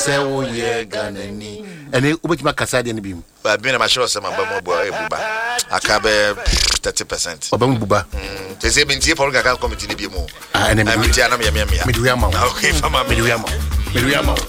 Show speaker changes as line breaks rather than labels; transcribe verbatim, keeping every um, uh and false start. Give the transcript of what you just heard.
say wo ye ganani ene ubekima kasa de ne bi mu
ba bi na ma sure say ma ba mo bo e buba akabe thirty percent
oba mu buba
te say me ntie for ga committee ne bi mu
ah ene
me ntie na me me me
me duya ma
okay fama
me duya ma me duya ma